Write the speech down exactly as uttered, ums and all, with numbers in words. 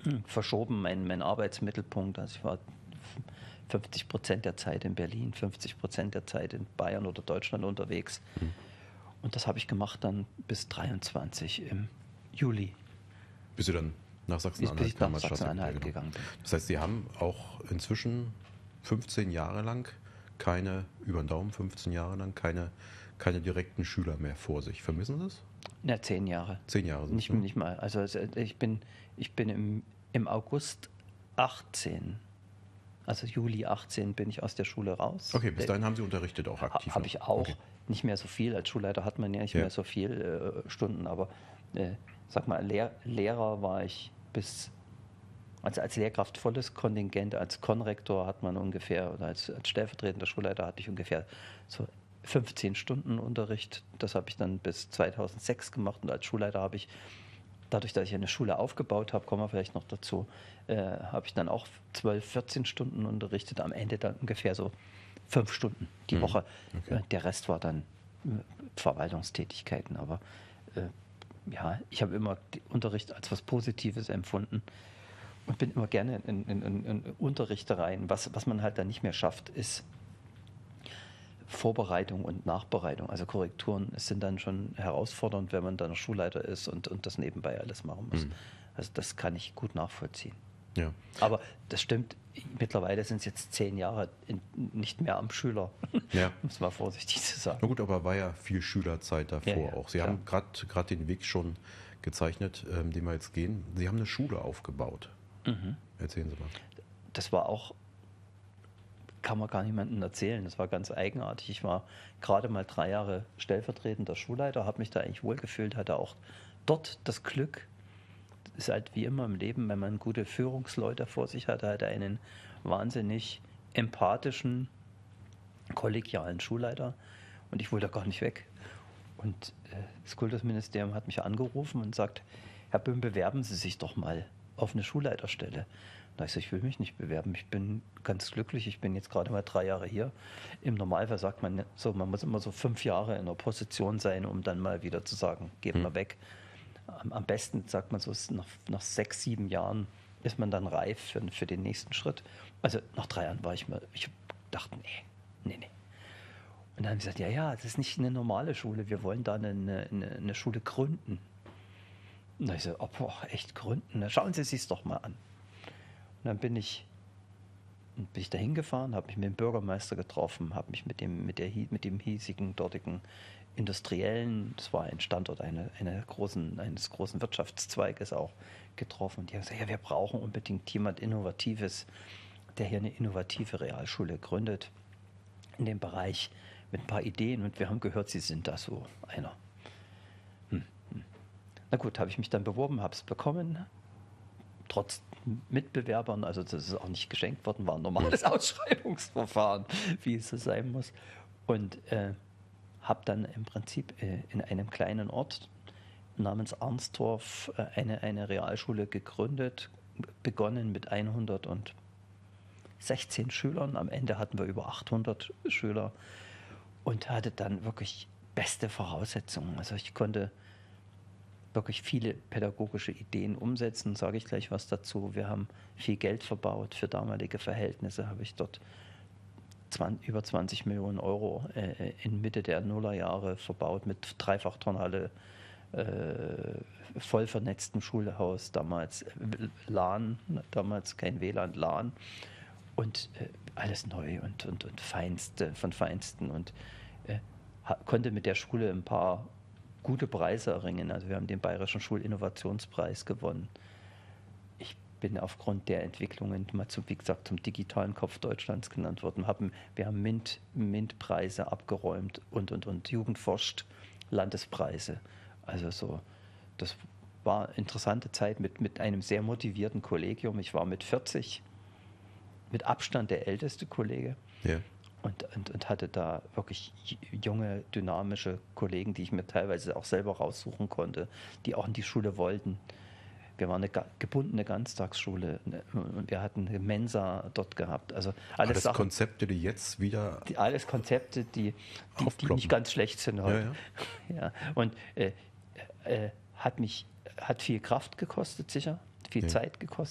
verschoben, mein, mein Arbeitsmittelpunkt. Also ich war fünfzig Prozent der Zeit in Berlin, fünfzig Prozent der Zeit in Bayern oder Deutschland unterwegs. Mhm. Und das habe ich gemacht dann bis dreiundzwanzig im Juli. Bis Sie dann nach Bis, bis Sachsen-Anhalt ich nach kamen als Sachsen-Anhalt Staatssekretär, gegangen genau. bin. Das heißt, Sie haben auch inzwischen fünfzehn Jahre lang keine, über den Daumen fünfzehn Jahre lang, keine, keine direkten Schüler mehr vor sich. Vermissen Sie es? Ja, zehn Jahre. Zehn Jahre sind es, Nicht, ne? nicht mal. Also ich bin, ich bin im, im August achtzehn, also Juli achtzehn, bin ich aus der Schule raus. Okay, bis dahin haben Sie unterrichtet auch aktiv. Habe noch. ich auch. Okay. Nicht mehr so viel. Als Schulleiter hat man ja nicht Ja. mehr so viel äh, Stunden, aber äh, sag mal, Lehr Lehrer war ich bis, also als Lehrkraft volles Kontingent, als Konrektor hat man ungefähr, oder als, als stellvertretender Schulleiter hatte ich ungefähr so fünfzehn Stunden Unterricht. Das habe ich dann bis zweitausendsechs gemacht und als Schulleiter habe ich, dadurch, dass ich eine Schule aufgebaut habe, kommen wir vielleicht noch dazu, äh, habe ich dann auch zwölf, vierzehn Stunden unterrichtet, am Ende dann ungefähr so fünf Stunden die Mhm. Woche. Okay. Äh, der Rest war dann äh, Verwaltungstätigkeiten, aber äh, ja, ich habe immer den Unterricht als was Positives empfunden und bin immer gerne in, in, in, in Unterrichte rein. Was, was man halt dann nicht mehr schafft, ist Vorbereitung und Nachbereitung. Also Korrekturen sind dann schon herausfordernd, wenn man dann Schulleiter ist und, und das nebenbei alles machen muss. Mhm. Also das kann ich gut nachvollziehen. Ja. Aber das stimmt, mittlerweile sind es jetzt zehn Jahre in, nicht mehr am Schüler, Ja. um es mal vorsichtig zu sagen. Na gut, aber war ja viel Schülerzeit davor Ja, ja, auch. Sie klar. haben gerade den Weg schon gezeichnet, ähm, den wir jetzt gehen. Sie haben eine Schule aufgebaut. Mhm. Erzählen Sie mal. Das war auch, kann man gar niemandem erzählen, das war ganz eigenartig. Ich war gerade mal drei Jahre stellvertretender Schulleiter, habe mich da eigentlich wohlgefühlt, hatte auch dort das Glück, ist halt wie immer im Leben, wenn man gute Führungsleute vor sich hat, hat er einen wahnsinnig empathischen, kollegialen Schulleiter und ich wollte da gar nicht weg. Und äh, das Kultusministerium hat mich angerufen und sagt, Herr Böhm, bewerben Sie sich doch mal auf eine Schulleiterstelle. Da ich so, ich will mich nicht bewerben, ich bin ganz glücklich, ich bin jetzt gerade mal drei Jahre hier. Im Normalfall sagt man so, man muss immer so fünf Jahre in einer Position sein, um dann mal wieder zu sagen, geht Hm. mal weg. Am, am besten sagt man so, nach, nach sechs, sieben Jahren ist man dann reif für, für den nächsten Schritt. Also nach drei Jahren war ich mal, ich dachte, nee, nee, nee. Und dann haben sie gesagt, ja, ja, das ist nicht eine normale Schule, wir wollen da eine, eine, eine Schule gründen. Und dann ich so, oh, boah, echt gründen? Na, schauen Sie sich doch mal an. Und dann bin ich, bin ich da hingefahren, habe mich mit dem Bürgermeister getroffen, habe mich mit dem, mit, der, mit dem hiesigen dortigen Industriellen, das war ein Standort eine, eine großen, eines großen Wirtschaftszweiges auch, getroffen. Und die haben gesagt, ja, wir brauchen unbedingt jemand Innovatives, der hier eine innovative Realschule gründet in dem Bereich mit ein paar Ideen. Und wir haben gehört, Sie sind da so einer. Hm, hm. Na gut, habe ich mich dann beworben, habe es bekommen, trotz Mitbewerbern, also das ist auch nicht geschenkt worden, war ein normales Ausschreibungsverfahren, wie es so sein muss. Und äh, habe dann im Prinzip äh, in einem kleinen Ort namens Arnstorf äh, eine, eine Realschule gegründet, begonnen mit hundertsechzehn Schülern. Am Ende hatten wir über achthundert Schüler und hatte dann wirklich beste Voraussetzungen. Also ich konnte wirklich viele pädagogische Ideen umsetzen, sage ich gleich was dazu. Wir haben viel Geld verbaut. Für damalige Verhältnisse habe ich dort zwanzig, über zwanzig Millionen Euro äh, in Mitte der Nullerjahre verbaut mit Dreifachturnhalle, äh, voll vernetztem Schulhaus, damals LAN, damals kein W L A N, LAN und äh, alles neu und, und, und feinste von Feinsten und äh, konnte mit der Schule ein paar gute Preise erringen. Also wir haben den Bayerischen Schulinnovationspreis gewonnen. Ich bin aufgrund der Entwicklungen mal zum, wie gesagt, zum digitalen Kopf Deutschlands genannt worden. Wir haben MINT, MINT-Preise abgeräumt und, und, und Jugend forscht Landespreise. Also so, das war eine interessante Zeit mit, mit einem sehr motivierten Kollegium. Ich war mit vierzig mit Abstand der älteste Kollege. Ja. Und, und, und hatte da wirklich junge, dynamische Kollegen, die ich mir teilweise auch selber raussuchen konnte, die auch in die Schule wollten. Wir waren eine gebundene Ganztagsschule und wir hatten eine Mensa dort gehabt. Also alles, alles Sachen, Konzepte, die jetzt wieder die, alles Konzepte, die, die, die nicht ganz schlecht sind heute. Ja, ja. Ja. Und äh, äh, hat mich hat viel Kraft gekostet, sicher, viel ja. Zeit gekostet.